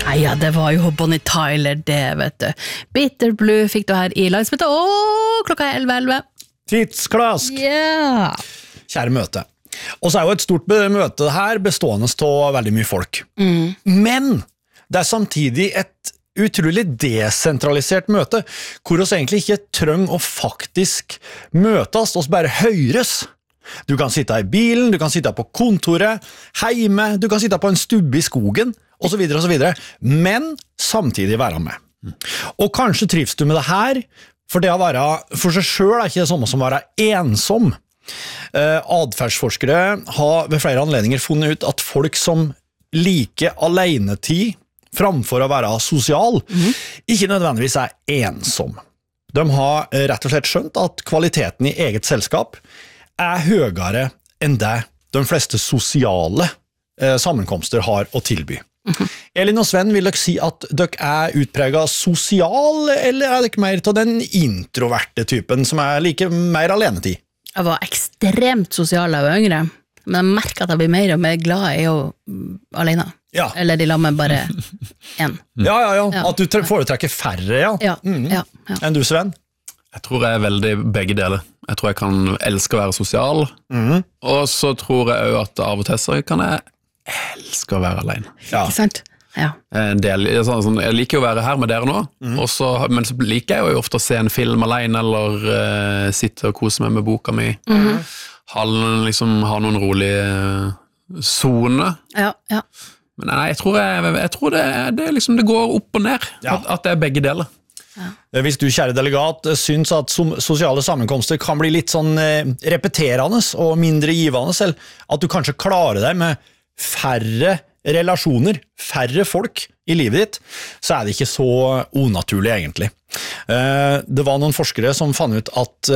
Ja, det var jo Bonnie Tyler, det, vet du. Bitter Blue fikk du her i Linesmith. Klokka 11:11. Tidsklask! Ja. Kjære møte. Og så jo et stort møte her, bestående av veldig mye folk. Men det samtidig et utrolig desentralisert møte, hvor oss egentlig ikke trenger å faktisk møtes, oss bare høres. Du kan sitte i bilen, du kan sitte på kontoret, hjemme, du kan sitte på en stubbe i skogen, og så videre, men samtidig være med. Og kanskje trives du med det her, for det å være for seg selv ikke det samme som å være ensom. Adferdsforskere har ved flere anledninger funnet ut at folk som liker alenetid framfor å være sosial, ikke nødvendigvis ensom. De har rett og slett skjønt at kvaliteten i eget selskap høyere enn det de fleste sosiale sammenkomster har å tilby. Elin og Sven, vil dere si at dere utpreget sosial, eller dere mer til den introverte typen som liker mer alenetid? Jeg var ekstremt sosial da jeg var yngre, men jeg merker at jeg blir mer og mer glad i å alene. Ja. Eller de lar meg bare en. Ja. At du foretrekker færre, Ja. Enn du, Sven? Jeg tror jeg veldig begge deler. Jeg tror jeg kan elske å være sosial, og så tror jeg også at av og til så kan jeg elske å være alene. Ja. Ikke sant? Ja. Jeg liker å være her med dere nå, men så liker jeg jo ofte å se en film alene, eller sitte og kose meg med boka mi. Ha noen rolige zone. Ja. Men nei, jeg tror det går opp og ned, at det begge deler. Hvis du, kjære delegat, syns at sosiale sammenkomster kan bli litt sånn repeterende og mindre givende, selv at du kanskje klarer deg med færre relasjoner, færre folk i livet ditt, så det ikke så unaturlig egentlig. Det var noen forskere som fant ut at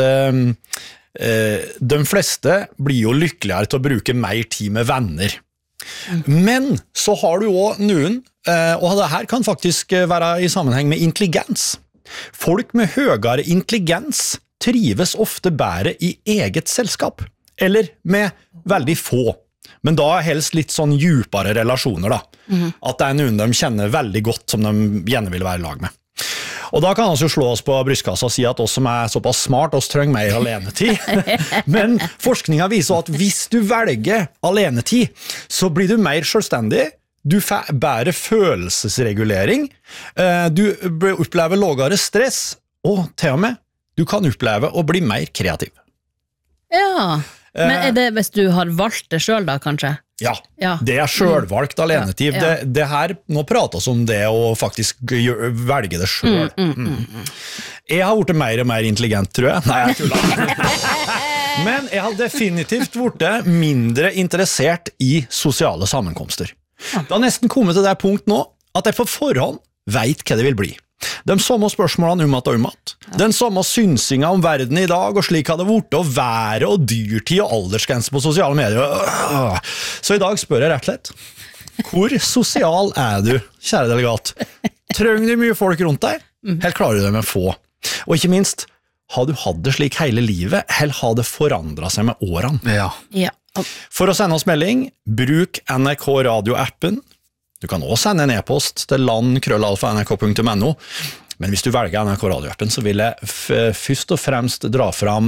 de fleste blir jo lykkeligere til å bruke mer tid med venner. Men så har du også noen, og det her kan faktisk være i sammenheng med intelligens. Folk med høyere intelligens trives ofte bedre i eget selskap, eller med veldig få. Men da helst litt sånn djupere relasjoner da. At det noen de kjenner veldig godt som de gjerne vil være i lag med. Og da kan vi jo slå oss på brystkassa og si at oss som såpass smart, oss trenger mer alenetid. Men forskningen viser at hvis du velger alenetid, så blir du mer selvstendig, du får bedre følelsesregulering, du opplever lavere stress, og til og med, du kan oppleve å bli mer kreativ. Ja. Men det hvis du har valgt det selv da, kanskje? Ja, det selvvalgt alenetid. Det her, nå prater vi om det å faktisk velge det selv. Jeg har vært mer og mer intelligent, tror jeg. Nei, jeg tuller. Men jeg har definitivt vært mindre interessert i sosiale sammenkomster. Det har nesten kommet til det punkt nå, at jeg på forhånd vet hva det vil bli. De samme spørsmålene om at. Den samme synsinga om verden i dag, og slik hadde vært å være og dyrtid og aldersgrense på sosiale medier. Så i dag spør jeg rett og slett, hvor sosial du, kjære delegat? Trenger du mye folk rundt deg? Helt klarer du det med få. Og ikke minst, har du hatt det slik hele livet, eller har det forandret seg med årene? Ja. For å sende oss melding, bruk NRK Radio-appen. Du kan også sende en e-post til land@nrk.no, men hvis du velger NRK Radio-appen, så vil jeg først og fremst dra fram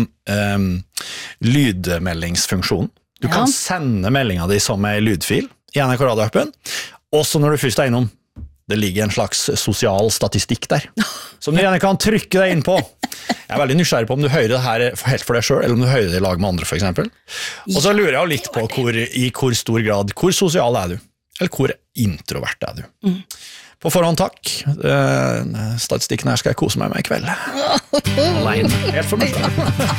lydmeldingsfunksjonen. Du kan sende meldingen din som en lydfil i NRK Radio-appen, også når du først innom. Det ligger en slags sosial statistikk der, som du gjerne kan trykke deg inn på. Jeg veldig nysgjerrig på om du hører det her helt for deg selv, eller om du hører det i lag med andre, for eksempel. Og så lurer jeg litt på i hvor stor grad, hvor sosial du? Eller hvor introvert du? På forhånd takk. Statistikken her skal jeg kose meg med i kveld. Alene. Helt for meg selv.